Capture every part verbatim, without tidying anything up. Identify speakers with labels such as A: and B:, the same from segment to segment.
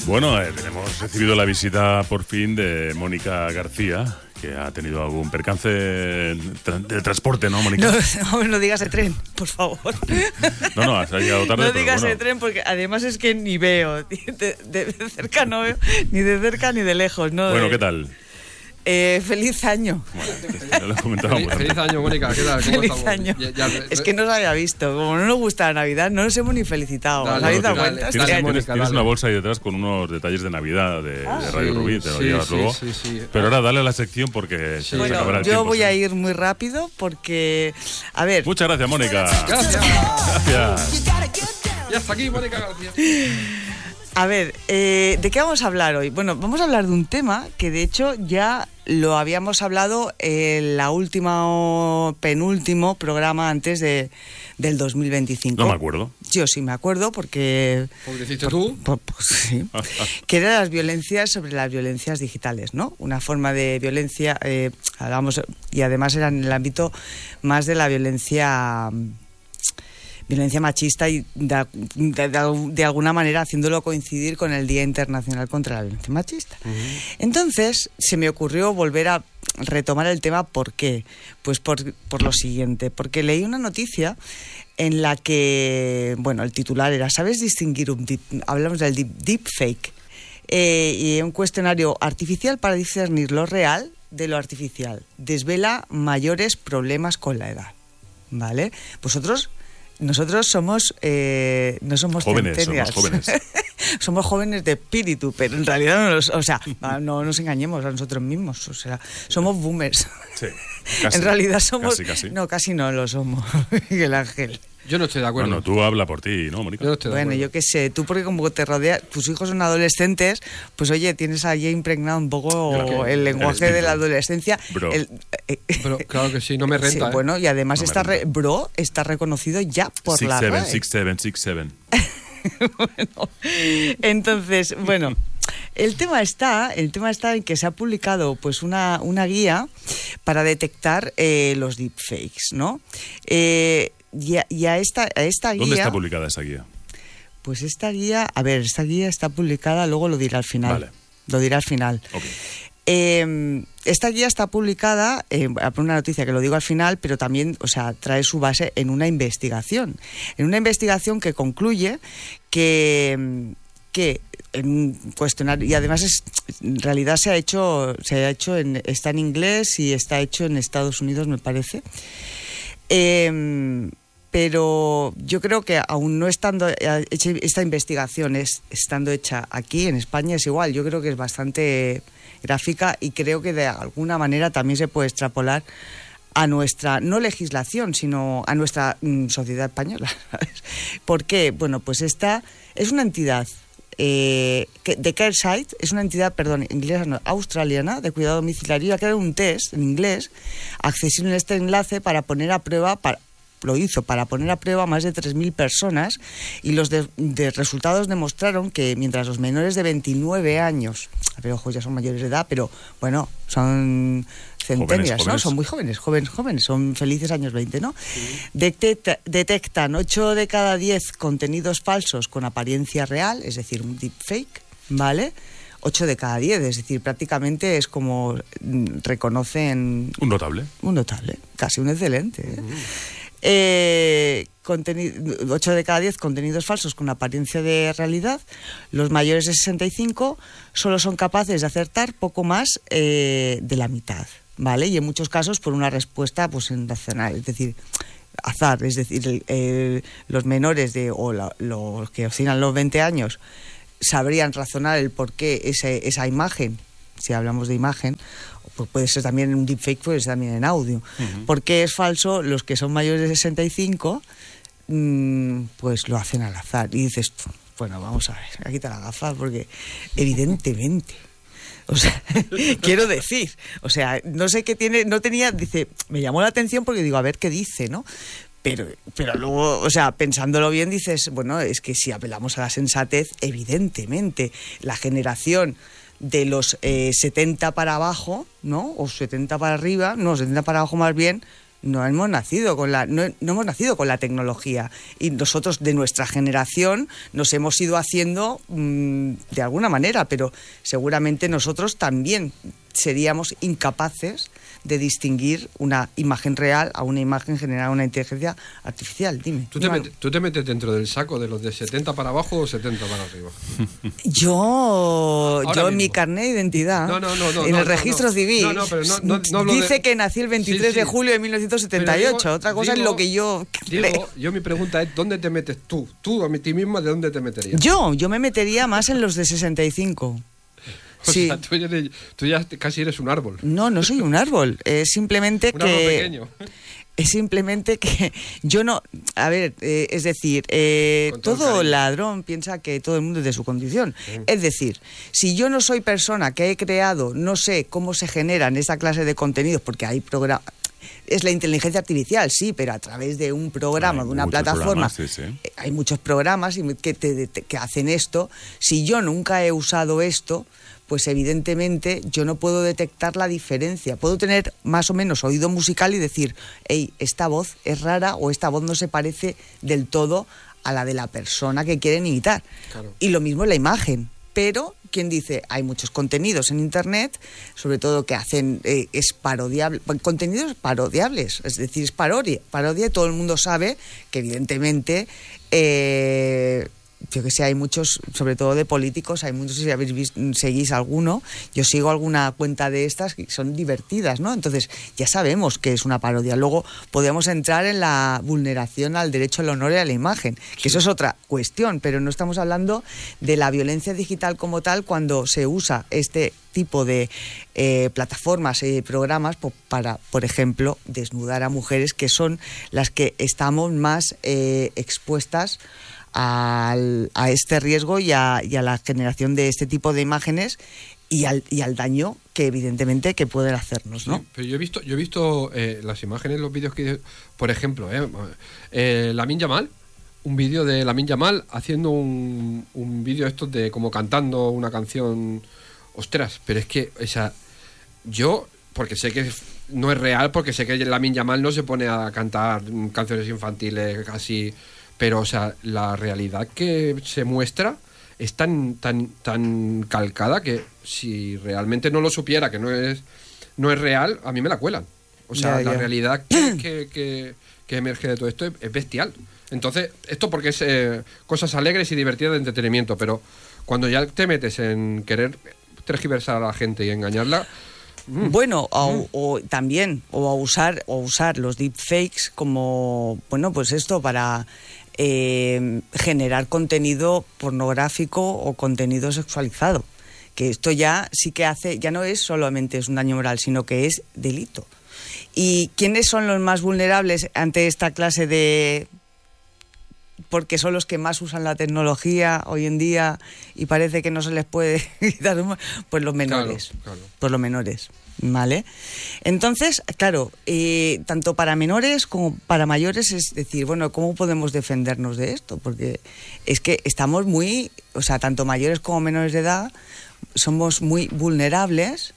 A: Bueno, eh, hemos recibido la visita por fin de Mónica García, que ha tenido algún percance tra- de transporte, ¿no, Mónica?
B: No, no, no digas el tren, por favor.
A: No, no, has llegado tarde.
B: No
A: pero
B: digas
A: bueno.
B: el tren porque además es que ni veo. De, de, de cerca no veo, ni de cerca ni de lejos. ¿No?
A: Bueno,
B: de,
A: ¿qué tal?
B: Eh, feliz año.
A: Bueno, ya lo comentábamos
C: Feliz, feliz
A: antes.
C: año, Mónica, ¿qué tal? ¿Cómo
B: Feliz
C: estamos?
B: año.
C: Ya- ya-
B: Es que no se había visto. Como no nos gusta la Navidad, no nos hemos ni felicitado.
C: Dale,
B: ¿Os habéis dado
C: dale,
B: cuenta?
C: dale,
A: Tienes,
B: Este año?
A: tienes-
C: Mónica,
A: tienes
C: dale.
A: una bolsa ahí detrás con unos detalles de Navidad de,
B: Ah.
A: de Radio
C: Sí,
A: Rubí, te lo
C: sí,
A: llevas
C: sí,
A: luego.
C: sí, sí.
A: Pero ahora dale a la sección porque
C: Sí.
A: se nos
B: Bueno,
A: acabará el
B: yo
A: tiempo,
B: voy
A: sí.
B: a ir muy rápido porque, a ver,
A: Muchas gracias, Mónica.
C: Gracias.
A: Gracias.
C: Ya está aquí, Mónica García.
B: a ver, eh, ¿de qué vamos a hablar hoy? Bueno, vamos a hablar de un tema que de hecho ya lo habíamos hablado en la última o penúltimo programa antes de, del dos mil veinticinco.
A: No me acuerdo.
B: Yo sí me acuerdo porque...
C: Porque hiciste tú.
B: Pues, pues sí. Que eran las violencias sobre las violencias digitales, ¿no? Una forma de violencia, eh, hablamos, y además era en el ámbito más de la violencia... violencia machista y de, de, de, de alguna manera haciéndolo coincidir con el Día Internacional contra la Violencia Machista. Uh-huh. Entonces se me ocurrió volver a retomar el tema. ¿Por qué? Pues por, por lo siguiente, porque leí una noticia en la que, bueno, el titular era ¿sabes distinguir un deep? Hablamos del deep, deepfake eh, y un cuestionario artificial para discernir lo real de lo artificial. Desvela mayores problemas con la edad. ¿Vale? Vosotros... Nosotros somos, eh, no somos
A: jóvenes,
B: centenias.
A: somos jóvenes.
B: Somos jóvenes de espíritu, pero en realidad no, los, o sea, no nos engañemos a nosotros mismos. O sea, somos boomers.
A: Sí, casi,
B: en realidad somos,
A: casi, casi.
B: no, casi no lo somos. Miguel Ángel.
C: Yo no estoy de acuerdo.
A: Bueno, tú habla por ti, ¿no, Mónica?
C: Yo no estoy de
B: Bueno,
C: acuerdo.
B: yo qué sé, tú porque como te rodea, tus hijos son adolescentes, pues oye, tienes ahí impregnado un poco
A: Claro,
B: el lenguaje
A: el
B: de la adolescencia.
A: Bro.
B: El, eh,
C: Pero claro que sí, no me renta.
B: sí,
C: ¿eh?
B: bueno, y además
A: No me
B: está re,
A: renta.
B: bro está reconocido ya por
A: six,
B: la
A: seven,
B: R A E.
A: six, seven, six, seven.
B: Bueno, entonces, bueno, el tema está, el tema está en que se ha publicado pues una, una guía para detectar eh, los deepfakes, ¿no? Eh, y, a, y a esta, a esta guía...
A: ¿Dónde está publicada esa guía?
B: Pues esta guía, a ver, esta guía está publicada, luego lo dirá al final.
A: Vale.
B: Lo dirá al final.
A: Ok.
B: Eh, esta guía está publicada, eh, por una noticia que lo digo al final, pero también, o sea, trae su base en una investigación. En una investigación que concluye que, que en un cuestionario, y además es, en realidad se ha hecho, se ha hecho en, está en inglés y está hecho en Estados Unidos, me parece. Eh, pero yo creo que aún no estando hecha esta investigación, es, estando hecha aquí en España, es igual. Yo creo que es bastante gráfica y creo que de alguna manera también se puede extrapolar a nuestra, no legislación, sino a nuestra mm, sociedad española, ¿sabes? ¿Por qué? Bueno, pues esta es una entidad eh, que, de CareSight, es una entidad, perdón, inglesa, no, australiana, de cuidado domiciliario, y ha creado un test en inglés accesible en este enlace para poner a prueba, para, lo hizo para poner a prueba a más de tres mil personas, y los de, de resultados demostraron que mientras los menores de veintinueve años, a ver, ojo, ya son mayores de edad, pero bueno, son centenias, ¿no?
A: jóvenes.
B: Son muy jóvenes, jóvenes, jóvenes, son felices años veinte, ¿no? Sí. Detecta, detectan ocho de cada diez contenidos falsos con apariencia real, es decir, un deepfake, ¿vale? ocho de cada diez, es decir, prácticamente es como mm, reconocen...
A: Un notable.
B: Un notable, casi un excelente, ¿eh? Uh-huh. Eh, contenido, ocho de cada diez contenidos falsos con apariencia de realidad. Los mayores de sesenta y cinco solo son capaces de acertar poco más eh, de la mitad, ¿vale? Y en muchos casos por una respuesta pues irracional, es decir, azar, es decir, el, el, los menores de o la, los que oscilan los veinte años sabrían razonar el por qué ese, esa imagen, si hablamos de imagen, pues puede ser también un deepfake, puede ser también en audio. Uh-huh. Porque es falso, los que son mayores de sesenta y cinco, mmm, pues lo hacen al azar. Y dices, bueno, vamos a ver, voy a quitar la gafa, porque evidentemente, o sea, quiero decir, o sea, no sé qué tiene, no tenía, dice, me llamó la atención porque digo, a ver qué dice, ¿no? Pero, pero luego, o sea, pensándolo bien, dices, bueno, es que si apelamos a la sensatez, evidentemente, la generación de los eh, setenta para abajo, ¿no? O setenta para arriba, no, setenta para abajo más bien, no hemos nacido con la no, no hemos nacido con la tecnología, y nosotros de nuestra generación nos hemos ido haciendo mmm, de alguna manera, pero seguramente nosotros también seríamos incapaces de distinguir una imagen real a una imagen generada por una inteligencia artificial. Dime.
C: ¿Tú te, metes, ¿Tú te metes dentro del saco de los de setenta para abajo o setenta para arriba?
B: Yo,
C: Ahora
B: yo en
C: mismo.
B: mi carnet de identidad,
C: no, no, no, no,
B: en
C: no,
B: el registro
C: no,
B: civil,
C: no, no, pero no, no, no hablo
B: dice
C: de...
B: que nací el veintitrés
C: sí, sí.
B: de julio de mil novecientos setenta y ocho.
C: Digo,
B: Otra cosa
C: digo,
B: es lo que yo
C: digo,
B: creo.
C: yo mi pregunta es, ¿dónde te metes tú? Tú, a ti misma, ¿de dónde te meterías?
B: Yo, yo me metería más en los de sesenta y cinco.
C: O
B: Sí.
C: sea, tú, eres, tú ya casi eres un árbol.
B: No, no soy un árbol. Es simplemente
C: Un
B: que...
C: árbol pequeño.
B: Es simplemente que yo no... A ver, eh, es decir, eh,
C: Con todo el
B: todo
C: cariño.
B: ladrón piensa que todo el mundo es de su condición.
C: Sí.
B: Es decir, si yo no soy persona que he creado, no sé cómo se generan esa clase de contenidos, porque hay programas... Es la inteligencia artificial, sí, pero a través de un programa,
A: Hay
B: de una
A: muchos
B: plataforma.
A: programas, sí, sí.
B: eh, Hay muchos programas y que, te- te- que hacen esto. Si yo nunca he usado esto, pues evidentemente yo no puedo detectar la diferencia. Puedo tener más o menos oído musical y decir, hey, esta voz es rara o esta voz no se parece del todo a la de la persona que quieren imitar.
C: Claro.
B: Y lo mismo en la imagen. Pero, ¿quién dice? Hay muchos contenidos en Internet, sobre todo que hacen, eh, es parodiable, contenidos parodiables, es decir, es parodia, parodia y todo el mundo sabe que evidentemente, eh, yo que sé, hay muchos, sobre todo de políticos, hay muchos, si habéis visto, seguís alguno, yo sigo alguna cuenta de estas que son divertidas, ¿no? Entonces, ya sabemos que es una parodia. Luego podemos entrar en la vulneración al derecho al honor y a la imagen, que eso es otra cuestión, pero no estamos hablando de la violencia digital como tal cuando se usa este tipo de eh, plataformas y programas po- para, por ejemplo, desnudar a mujeres que son las que estamos más eh, expuestas al, a este riesgo y a, y a la generación de este tipo de imágenes y al, y al daño que evidentemente que pueden hacernos, ¿no?
C: Sí, pero yo he visto, yo he visto eh, las imágenes, los vídeos que, por ejemplo, eh, eh, Lamine Yamal, un vídeo de Lamine Yamal haciendo un, un vídeo estos de como cantando una canción, ostras, pero es que, o sea, yo, porque sé que no es real, porque sé que Lamine Yamal no se pone a cantar canciones infantiles así, pero, o sea, la realidad que se muestra es tan, tan, tan calcada que si realmente no lo supiera, que no es, no es real, a mí me la cuelan. O sea,
B: Ya,
C: la
B: ya.
C: realidad que, que, que, que emerge de todo esto es, es bestial. Entonces, esto porque es eh, cosas alegres y divertidas de entretenimiento, pero cuando ya te metes en querer tergiversar a la gente y engañarla... mm,
B: Bueno, o,
C: mm.
B: o también, o a usar, o usar los deepfakes como, bueno, pues esto para eh, generar contenido pornográfico o contenido sexualizado. Que esto ya sí que hace, ya no es solamente es un daño moral, sino que es delito. ¿Y quiénes son los más vulnerables ante esta clase de...? Porque son los que más usan la tecnología hoy en día y parece que no se les puede quitar, pues los menores,
C: Claro, claro.
B: pues los menores, ¿vale? Entonces, claro, eh, tanto para menores como para mayores, es decir, bueno, ¿cómo podemos defendernos de esto? Porque es que estamos muy, o sea, tanto mayores como menores de edad, somos muy vulnerables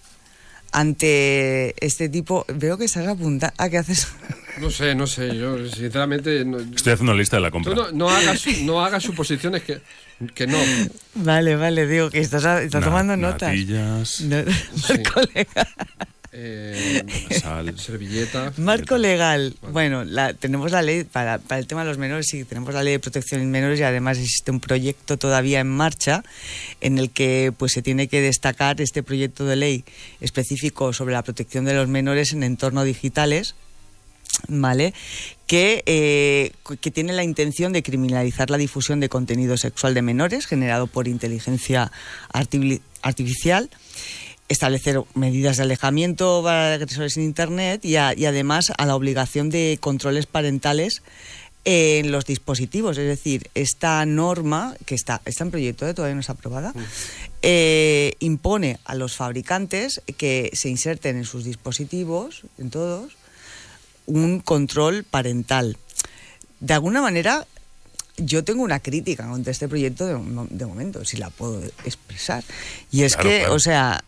B: ante este tipo. Veo que estás apuntando. ¿A qué haces?
C: No sé, no sé, yo sinceramente... No,
A: Estoy haciendo lista de la
C: tú
A: compra.
C: no, no, hagas, no hagas suposiciones que, que no.
B: Vale, vale, digo que estás, estás
A: Na-
B: tomando notas.
A: natillas,
B: No,
C: Sí.
B: Marco legal.
C: Eh,
A: sal.
C: servilleta.
B: Marco legal.
C: Vale.
B: Bueno, la, tenemos la ley para, para el tema de los menores, sí, tenemos la ley de protección de menores y además existe un proyecto todavía en marcha en el que pues se tiene que destacar este proyecto de ley específico sobre la protección de los menores en entornos digitales. ¿Vale? Que, eh, que tiene la intención de criminalizar la difusión de contenido sexual de menores generado por inteligencia arti- artificial, establecer medidas de alejamiento para agresores en Internet y, a- y además a la obligación de controles parentales en los dispositivos. Es decir, esta norma, que está, está en proyecto, ¿eh? Todavía no está aprobada, eh, impone a los fabricantes que se inserten en sus dispositivos, en todos, un control parental. De alguna manera, yo tengo una crítica contra este proyecto de, de momento, si la puedo expresar. Y es
A: Claro,
B: que,
A: claro.
B: o sea,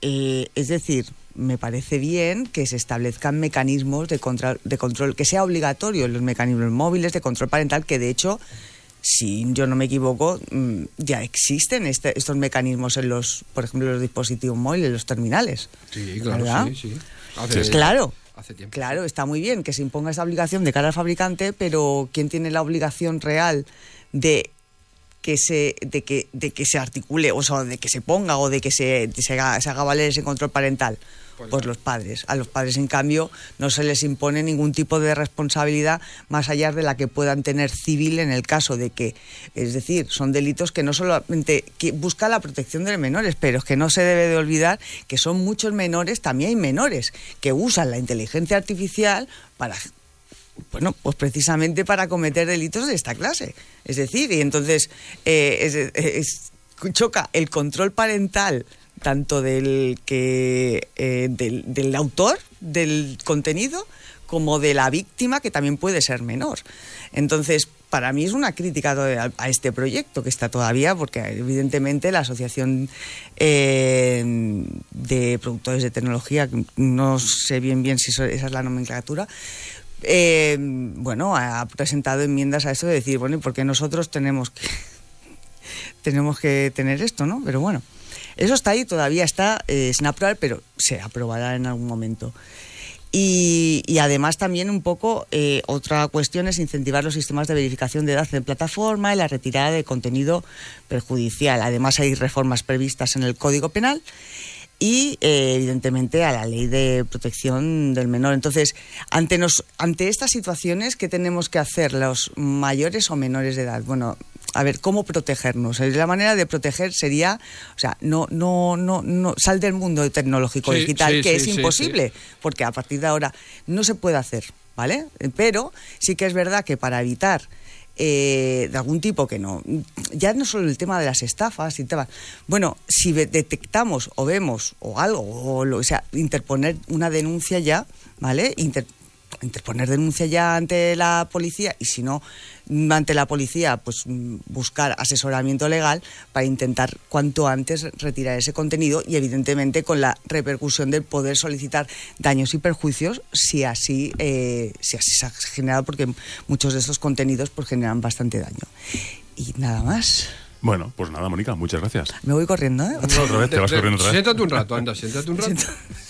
B: eh, es decir, me parece bien que se establezcan mecanismos de control, de control, que sea obligatorio los mecanismos móviles de control parental, que de hecho, si yo no me equivoco, ya existen este, estos mecanismos en los, por ejemplo, los dispositivos móviles, los terminales.
C: Sí, claro,
B: ¿verdad?
C: sí, sí. Hace,
B: sí. Claro.
C: Hace tiempo.
B: Claro, está muy bien que se imponga esa obligación de cara al fabricante, pero ¿quién tiene la obligación real de que se de que de que se articule, o sea, de que se ponga o de que se, se, haga, se haga valer ese control parental? Pues, pues los padres. A los padres, en cambio, no se les impone ningún tipo de responsabilidad más allá de la que puedan tener civil en el caso de que, es decir, son delitos que no solamente que buscan la protección de los menores, pero es que no se debe de olvidar que son muchos menores, también hay menores que usan la inteligencia artificial para, bueno, pues precisamente para cometer delitos de esta clase. Es decir, y entonces eh, es, es, choca el control parental tanto del que eh, del, del autor del contenido como de la víctima, que también puede ser menor. Entonces, para mí es una crítica a, a este proyecto que está todavía, porque evidentemente la Asociación eh, de Productores de Tecnología, no sé bien bien si esa es la nomenclatura, eh, bueno, ha presentado enmiendas a eso de decir, bueno, ¿y por qué nosotros tenemos que tenemos que tener esto, no? Pero bueno, eso está ahí, todavía está eh, sin aprobar, pero se aprobará en algún momento. Y, y además también un poco eh, otra cuestión es incentivar los sistemas de verificación de edad en plataforma y la retirada de contenido perjudicial. Además hay reformas previstas en el Código Penal y eh, evidentemente a la Ley de Protección del Menor. Entonces, ante, nos, ante estas situaciones, ¿qué tenemos que hacer los mayores o menores de edad? Bueno, a ver, ¿cómo protegernos? La manera de proteger sería, o sea, no, no, no, no sal del mundo tecnológico
C: sí,
B: digital,
C: sí,
B: que
C: sí,
B: es
C: sí,
B: imposible,
C: sí.
B: porque a partir de ahora no se puede hacer, ¿vale? Pero sí que es verdad que para evitar eh, de algún tipo que no, ya no solo el tema de las estafas y temas, bueno, si detectamos o vemos o algo, o, lo, o sea, interponer una denuncia ya, ¿vale? Inter, interponer denuncia ya ante la policía, y si no ante la policía, pues buscar asesoramiento legal para intentar cuanto antes retirar ese contenido, y evidentemente con la repercusión de poder solicitar daños y perjuicios si así eh, si así se ha generado, porque muchos de esos contenidos pues generan bastante daño. Y nada más.
A: Bueno, pues nada, Mónica, muchas gracias.
B: Me voy corriendo, ¿eh?
A: Otra vez, te vas corriendo otra vez.
C: Siéntate un rato, anda, siéntate un rato.